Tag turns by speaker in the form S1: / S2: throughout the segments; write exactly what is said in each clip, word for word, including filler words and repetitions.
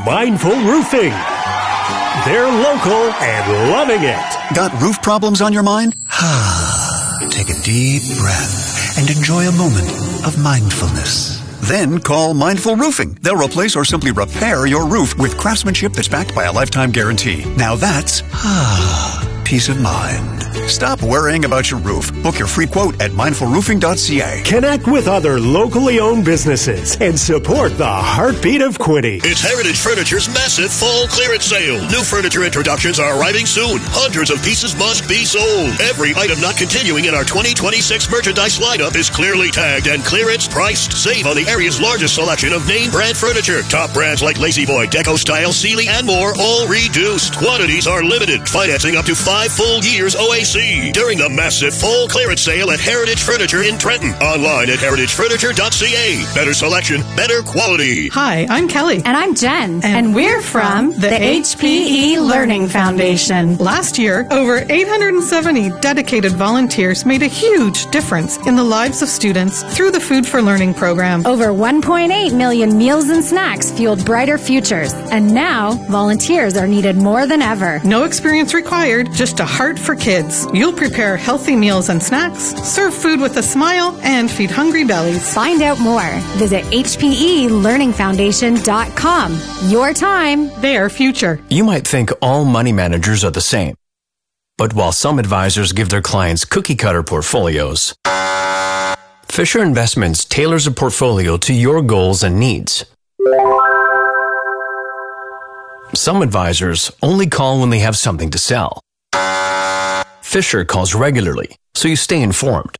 S1: Mindful Roofing. They're local and loving it.
S2: Got roof problems on your mind? Take a deep breath and enjoy a moment of mindfulness. Then call Mindful Roofing. They'll replace or simply repair your roof with craftsmanship that's backed by a lifetime guarantee. Now that's peace of mind. Stop worrying about your roof. Book your free quote at mindful roofing dot c a.
S1: Connect with other locally owned businesses and support the heartbeat of Quinte.
S3: It's Heritage Furniture's massive fall clearance sale. New furniture introductions are arriving soon. Hundreds of pieces must be sold. Every item not continuing in our twenty twenty-six merchandise lineup is clearly tagged and clearance priced. Save on the area's largest selection of name brand furniture. Top brands like Lazy Boy, Deco Style, Sealy, and more, all reduced. Quantities are limited. Financing up to five full years O A C during the massive fall clearance sale at Heritage Furniture in Trenton. Online at heritage furniture dot c a. Better selection, better quality.
S4: Hi, I'm Kelly.
S5: And I'm Jen.
S4: And,
S5: and we're from the, the H P E Learning Foundation.
S4: Last year, over eight hundred seventy dedicated volunteers made a huge difference in the lives of students through the Food for Learning program.
S5: Over one point eight million meals and snacks fueled brighter futures. And now, volunteers are needed more than ever.
S4: No experience required, just a heart for kids. You'll prepare healthy meals and snacks, serve food with a smile, and feed hungry bellies.
S5: Find out more. Visit h p e learning foundation dot com. Your time,
S4: their future.
S6: You might think all money managers are the same. But while some advisors give their clients cookie-cutter portfolios, Fisher Investments tailors a portfolio to your goals and needs. Some advisors only call when they have something to sell. Fisher calls regularly, so you stay informed.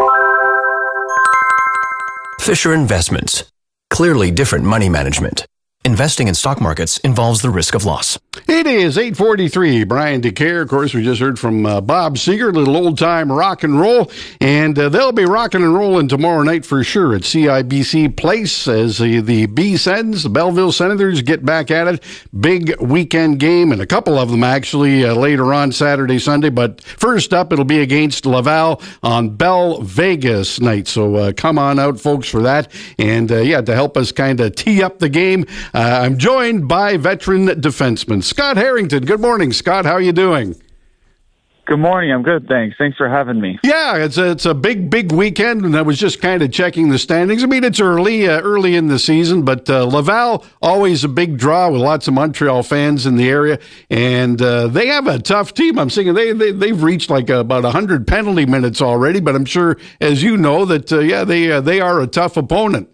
S6: Fisher Investments. Clearly different money management. Investing in stock markets involves the risk of loss.
S7: It is eight forty-three. Brian DeCare. Of course, we just heard from uh, Bob Seger, a little old-time rock and roll. And uh, they'll be rocking and rolling tomorrow night for sure at C I B C Place as the, the B-Sens, the Belleville Senators, get back at it. Big weekend game, and a couple of them actually uh, later on Saturday, Sunday. But first up, it'll be against Laval on Bell Vegas night. So uh, come on out, folks, for that. And, uh, yeah, to help us kind of tee up the game, Uh, I'm joined by veteran defenseman Scott Harrington. Good morning, Scott. How are you doing?
S8: Good morning. I'm good, thanks. Thanks for having me.
S7: Yeah, it's a, it's a big, big weekend, and I was just kind of checking the standings. I mean, it's early, uh, early in the season, but uh, Laval, always a big draw with lots of Montreal fans in the area, and uh, they have a tough team. I'm thinking they, they, they've reached like about one hundred penalty minutes already, but I'm sure, as you know, that, uh, yeah, they uh, they are a tough opponent.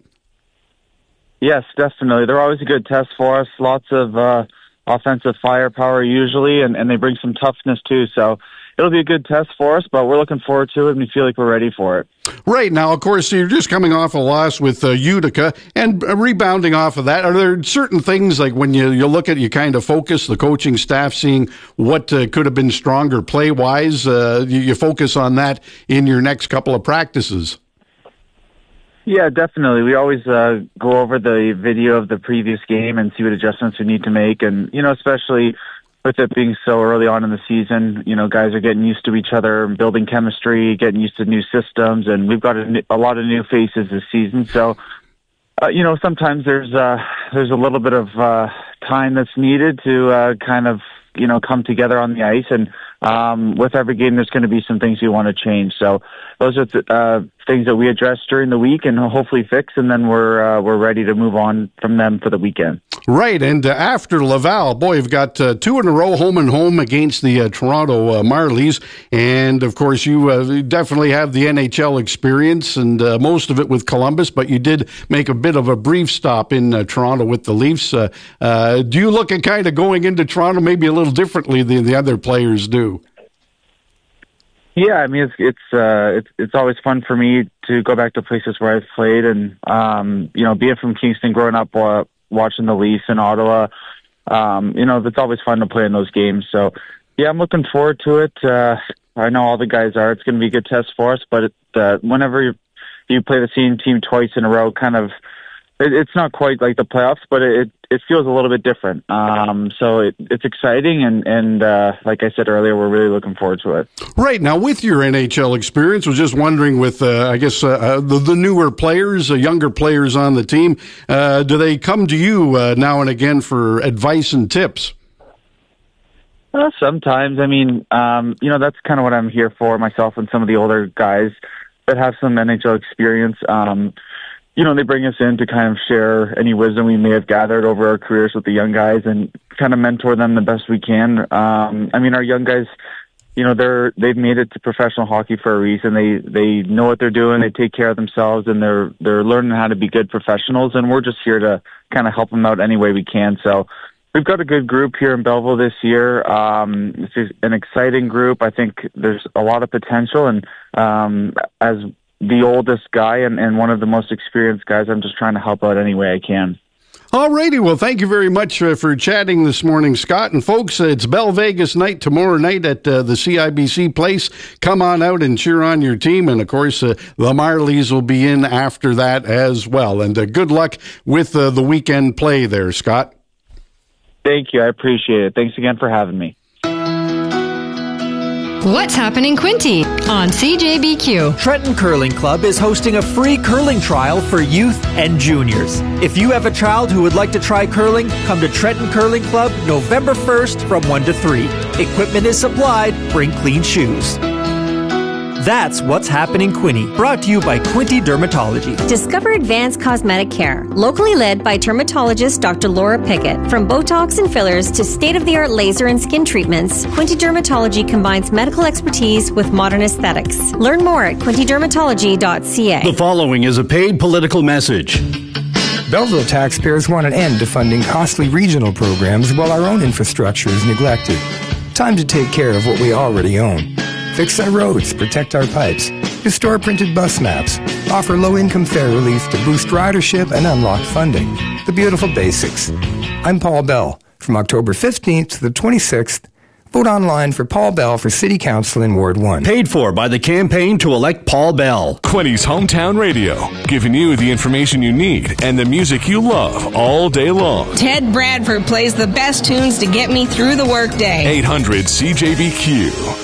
S8: Yes, definitely. They're always a good test for us. Lots of uh, offensive firepower usually, and, and they bring some toughness too. So it'll be a good test for us, but we're looking forward to it, and we feel like we're ready for it.
S7: Right. Now, of course, you're just coming off a loss with uh, Utica and uh, rebounding off of that. Are there certain things, like when you, you look at, you kind of focus, the coaching staff seeing what uh, could have been stronger play-wise, uh, you, you focus on that in your next couple of practices?
S8: Yeah, definitely. We always uh, go over the video of the previous game and see what adjustments we need to make. And, you know, especially with it being so early on in the season, you know, guys are getting used to each other, building chemistry, getting used to new systems. And we've got a, a lot of new faces this season. So, uh, you know, sometimes there's, uh, there's a little bit of uh, time that's needed to uh, kind of, you know, come together on the ice. And um, with every game, there's going to be some things we want to change. So those are th- uh, things that we address during the week and hopefully fix, and then we're uh, we're ready to move on from them for the weekend.
S7: Right, and uh, after Laval, boy, you've got uh, two in a row, home and home against the uh, Toronto uh, Marlies, and of course you uh, definitely have the N H L experience, and uh, most of it with Columbus, but you did make a bit of a brief stop in uh, Toronto with the Leafs. Uh, uh, do you look at kind of going into Toronto maybe a little differently than the other players do?
S8: Yeah, I mean, it's it's uh, it's it's always fun for me to go back to places where I've played, and um, you know, being from Kingston, growing up uh, watching the Leafs in Ottawa, um, you know, it's always fun to play in those games. So, yeah, I'm looking forward to it. Uh, I know all the guys are. It's going to be a good test for us, but it, uh, whenever you, you play the same team twice in a row, kind of it, it's not quite like the playoffs, but it it feels a little bit different. Um, so it, it's exciting, and and uh, like I said earlier, we're really looking forward to it.
S7: Right now, with your N H L experience, was just wondering with uh, I guess uh, the, the newer players, uh, younger players on the team, uh, do they come to you uh, now and again for advice and tips?
S8: Well, sometimes. I mean, um, you know, that's kind of what I'm here for, myself and some of the older guys that have some N H L experience. Um, you know, they bring us in to kind of share any wisdom we may have gathered over our careers with the young guys and kind of mentor them the best we can. Um, I mean, our young guys, you know, they're, they've made it to professional hockey for a reason. They, they know what they're doing. They take care of themselves, and they're, they're learning how to be good professionals. And we're just here to kind of help them out any way we can. So we've got a good group here in Belleville this year. Um, it's an exciting group. I think there's a lot of potential, and um, as the oldest guy and, and one of the most experienced guys, I'm just trying to help out any way I can.
S7: All righty. Well, thank you very much uh, for chatting this morning, Scott. And folks, uh, it's Bell Vegas night tomorrow night at uh, the C I B C Place. Come on out and cheer on your team. And, of course, uh, the Marlies will be in after that as well. And uh, good luck with uh, the weekend play there, Scott.
S8: Thank you. I appreciate it. Thanks again for having me.
S9: What's happening, Quinty, on C J B Q?
S10: Trenton Curling Club is hosting a free curling trial for youth and juniors. If you have a child who would like to try curling, come to Trenton Curling Club November first from one to three. Equipment is supplied. Bring clean shoes. That's What's Happening, Quinty, brought to you by Quinty Dermatology.
S11: Discover advanced cosmetic care, locally led by dermatologist Doctor Laura Pickett. From Botox and fillers to state-of-the-art laser and skin treatments, Quinty Dermatology combines medical expertise with modern aesthetics. Learn more at quinty dermatology dot c a.
S12: The following is a paid political message.
S13: Belleville taxpayers want an end to funding costly regional programs while our own infrastructure is neglected. Time to take care of what we already own. Fix our roads, protect our pipes, restore printed bus maps, offer low-income fare relief to boost ridership and unlock funding. The beautiful basics. I'm Paul Bell. From October fifteenth to the twenty-sixth, vote online for Paul Bell for City Council in Ward one.
S12: Paid for by the campaign to elect Paul Bell.
S14: Quinty's Hometown Radio, giving you the information you need and the music you love all day long.
S15: Ted Bradford plays the best tunes to get me through the workday.
S14: eight hundred C J B Q.